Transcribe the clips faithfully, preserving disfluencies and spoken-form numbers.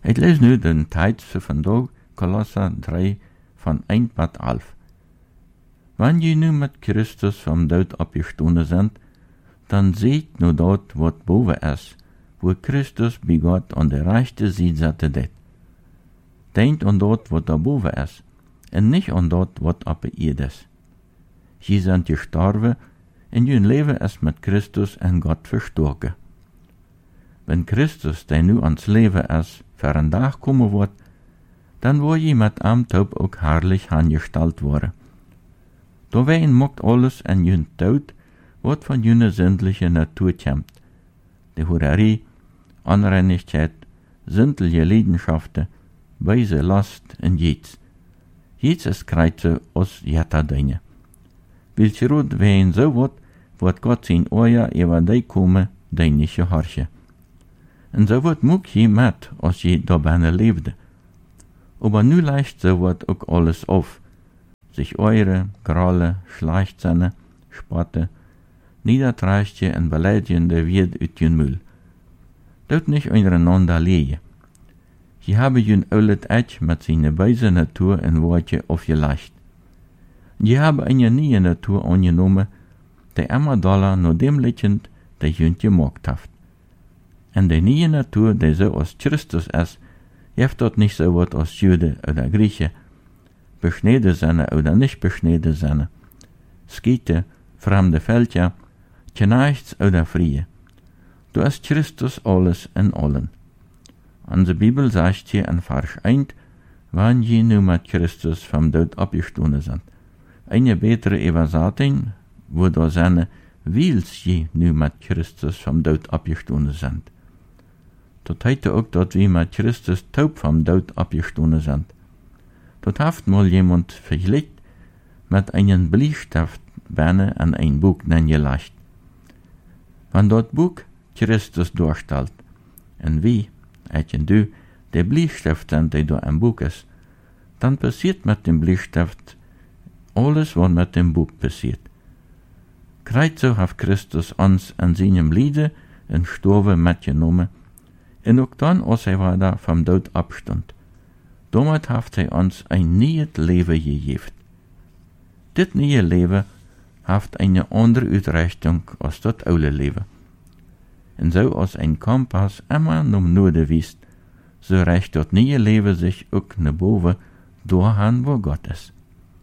Ik lees nu de tijd voor vandaag, Kolosser drie, van één tot elf. Wanneer je nu met Christus van dood opgestaan bent, dan ziet nu dat wat boven is, wo Christus bij God aan de rechte zijde zette deed. Denkt aan dat wat daarboven is, en niet aan dat wat op de aarde is. Je bent gestorven, en je leven is met Christus en God verstoken. Wenn Christus, die nu ans leven is, voor een dag komen wordt, dan word je met hem top ook herrlich aangesteld worden. Doorwegen mocht alles en je dood, wat van je zindliche natuur komt. De hoererie, onreinigheid, zindliche leidenschaften, wijze last en jeets. Jeets is krijtse als jetta dingen. Wil je rood ween zo wat, wordt God zijn oja ewa die komen, die niet gehorchen. En zo wat moek je met, als je daarbij leefde. Aber nu leicht so wat ook alles auf. Sich eure, gralle, schleichtzenne, spotte, niedertreichtje en beleidigende wird uit je mul. Doet nicht untereinander leje. Je hebben je oulet etch met zijn wijze natuur en woordje aufgeleicht. Je hebben een nieuwe natuur aangenomen, die immer dollar naar dem lichend, die je gemaakt heeft. En de nieuwe natuur, die zo als Christus is, heeft dat niet zo wat als Jude oder Grieche, beschneden zijn oder nicht beschneden zijn, Schiete, fremde Völker, Knechts oder Frie. Du ist Christus alles in allen. Onze Bibel sagt hier in Vers één, wann je nu met Christus vom Dood opgestaan sind. Eine betere Übersetzung, wo da seine, wils je nu met Christus vom Dood opgestaan sind. Dat heet ook dat we met Christus taub vom Dood opgestaan sind. Dat heeft mal jemand vergleicht met einen Bleistift bijna en een boek neergelegd. Wenn dat boek Christus doorstelt, en wie, et en du, de Bleistift sind, die door een boek is, dan passiert met dem Bleistift alles, wat met dem boek passiert. Krijt zo heeft Christus ons in seinem Liede en Storven metgenomen, en ook dan, als hij weiter vom Dood abstond. Damit heeft hij ons een nieuw leven gegeven. Dit nieuwe leven heeft een andere uitrichting als dat oude leven. En zo als een kompas immer naar noorden wijst, zo reicht dat nieuwe leven zich ook naar boven doorgaan waar God is.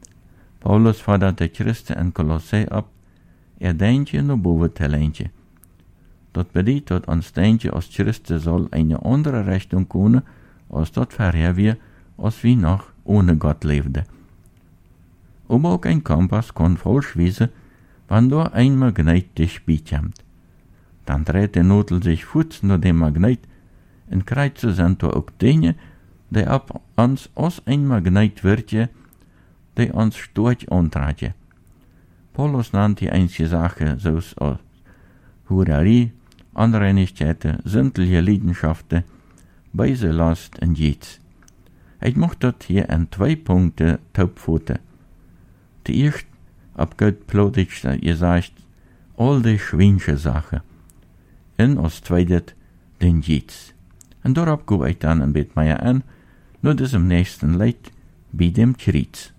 Paulus fordert de Christen in Kolossee op, er deintje naar boven te leintje. Dat betekent dat ons deintje als Christen zal een andere richting komen, als dat vorher wir, als wie nog ohne Gott leefde. Aber ook een kompas kan falsch wezen, wann door een magneet dich bijkomt. Dan dreht de notel zich voet naar de magneet, en krijgt ze zijn er ook dingen, die op ons als een magneet werken, die ons stoort aantragen. Paulus nannt die einzige Sache, zoals als Hurerie, Unreinigkeiten, sündliche Leidenschaften, böse Last en jeets. Ik mocht dat hier in twee punten taubvoeten. De eerste, op Gott plodigt je zegt, al die schwinsche Sachen. En als tweede, den jeets. En daarop goe ik dan een beetje meer aan, naar diesem nächsten Lied, bij dem Kriets.